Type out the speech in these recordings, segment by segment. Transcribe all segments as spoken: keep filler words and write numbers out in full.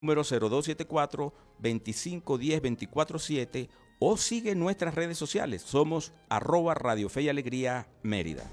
número cero dos siete cuatro, dos cinco uno cero, dos cuatro siete o sigue nuestras redes sociales. Somos arroba Radio Fe y Alegría Mérida.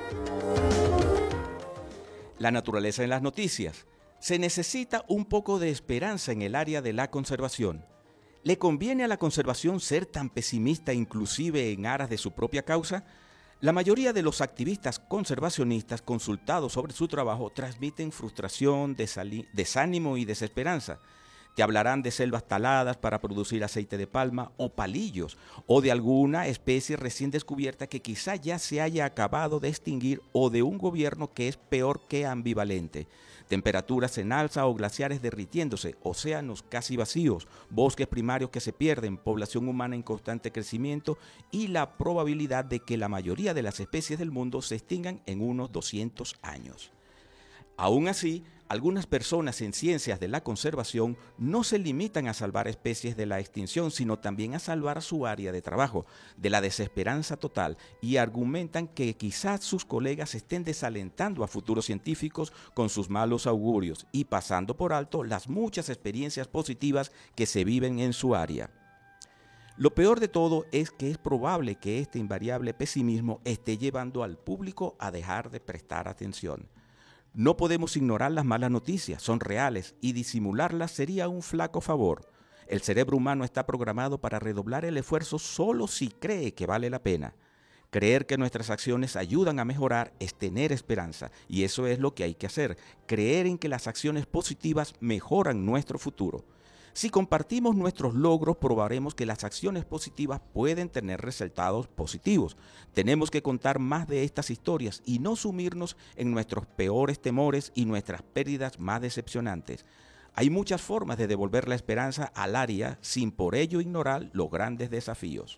La naturaleza en las noticias. Se necesita un poco de esperanza en el área de la conservación. ¿Le conviene a la conservación ser tan pesimista inclusive en aras de su propia causa? La mayoría de los activistas conservacionistas consultados sobre su trabajo transmiten frustración, desánimo y desesperanza. Te hablarán de selvas taladas para producir aceite de palma o palillos, o de alguna especie recién descubierta que quizá ya se haya acabado de extinguir, o de un gobierno que es peor que ambivalente. Temperaturas en alza o glaciares derritiéndose, océanos casi vacíos, bosques primarios que se pierden, población humana en constante crecimiento y la probabilidad de que la mayoría de las especies del mundo se extingan en unos doscientos años. Aún así, algunas personas en ciencias de la conservación no se limitan a salvar especies de la extinción, sino también a salvar su área de trabajo de la desesperanza total, y argumentan que quizás sus colegas estén desalentando a futuros científicos con sus malos augurios y pasando por alto las muchas experiencias positivas que se viven en su área. Lo peor de todo es que es probable que este invariable pesimismo esté llevando al público a dejar de prestar atención. No podemos ignorar las malas noticias, son reales, y disimularlas sería un flaco favor. El cerebro humano está programado para redoblar el esfuerzo solo si cree que vale la pena. Creer que nuestras acciones ayudan a mejorar es tener esperanza, y eso es lo que hay que hacer, creer en que las acciones positivas mejoran nuestro futuro. Si compartimos nuestros logros, probaremos que las acciones positivas pueden tener resultados positivos. Tenemos que contar más de estas historias y no sumirnos en nuestros peores temores y nuestras pérdidas más decepcionantes. Hay muchas formas de devolver la esperanza al área sin por ello ignorar los grandes desafíos.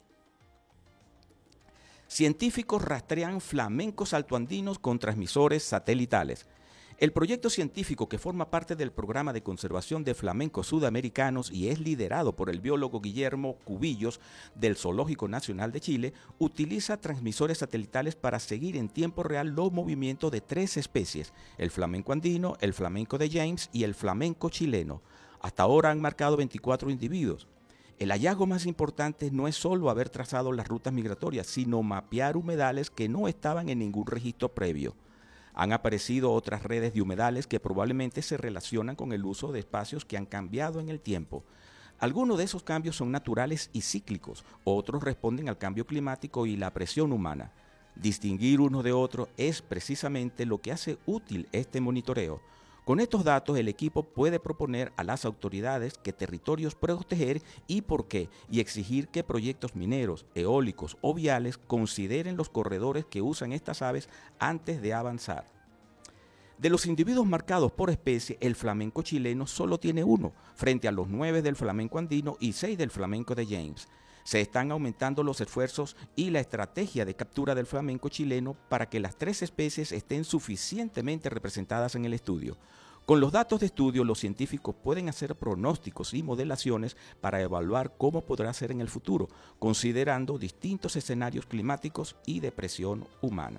Científicos rastrean flamencos altoandinos con transmisores satelitales. El proyecto científico que forma parte del programa de conservación de flamencos sudamericanos y es liderado por el biólogo Guillermo Cubillos del Zoológico Nacional de Chile utiliza transmisores satelitales para seguir en tiempo real los movimientos de tres especies, el flamenco andino, el flamenco de James y el flamenco chileno. Hasta ahora han marcado veinticuatro individuos. El hallazgo más importante no es solo haber trazado las rutas migratorias, sino mapear humedales que no estaban en ningún registro previo. Han aparecido otras redes de humedales que probablemente se relacionan con el uso de espacios que han cambiado en el tiempo. Algunos de esos cambios son naturales y cíclicos, otros responden al cambio climático y la presión humana. Distinguir uno de otro es precisamente lo que hace útil este monitoreo. Con estos datos, el equipo puede proponer a las autoridades qué territorios proteger y por qué, y exigir que proyectos mineros, eólicos o viales consideren los corredores que usan estas aves antes de avanzar. De los individuos marcados por especie, el flamenco chileno solo tiene uno, frente a los nueve del flamenco andino y seis del flamenco de James. Se están aumentando los esfuerzos y la estrategia de captura del flamenco chileno para que las tres especies estén suficientemente representadas en el estudio. Con los datos de estudio, los científicos pueden hacer pronósticos y modelaciones para evaluar cómo podrá ser en el futuro, considerando distintos escenarios climáticos y de presión humana.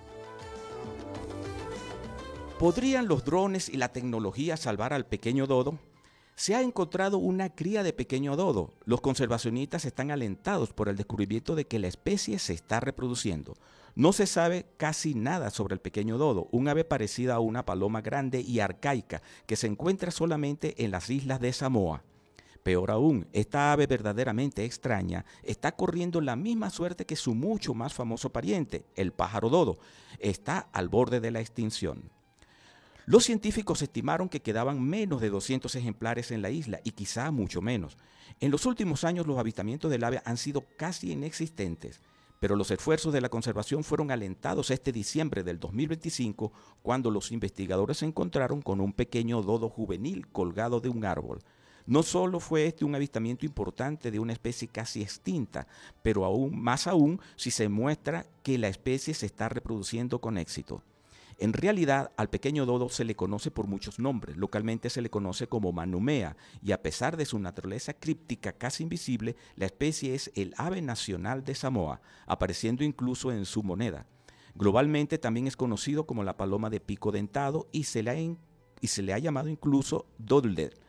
¿Podrían los drones y la tecnología salvar al pequeño dodo? Se ha encontrado una cría de pequeño dodo. Los conservacionistas están alentados por el descubrimiento de que la especie se está reproduciendo. No se sabe casi nada sobre el pequeño dodo, un ave parecida a una paloma grande y arcaica que se encuentra solamente en las islas de Samoa. Peor aún, esta ave verdaderamente extraña está corriendo la misma suerte que su mucho más famoso pariente, el pájaro dodo. Está al borde de la extinción. Los científicos estimaron que quedaban menos de doscientos ejemplares en la isla y quizá mucho menos. En los últimos años los avistamientos del ave han sido casi inexistentes, pero los esfuerzos de la conservación fueron alentados este diciembre del dos mil veinticinco cuando los investigadores se encontraron con un pequeño dodo juvenil colgado de un árbol. No solo fue este un avistamiento importante de una especie casi extinta, pero aún más aún si se muestra que la especie se está reproduciendo con éxito. En realidad, al pequeño dodo se le conoce por muchos nombres. Localmente se le conoce como manumea y a pesar de su naturaleza críptica casi invisible, la especie es el ave nacional de Samoa, apareciendo incluso en su moneda. Globalmente también es conocido como la paloma de pico dentado y se le ha, in- y se le ha llamado incluso doodler,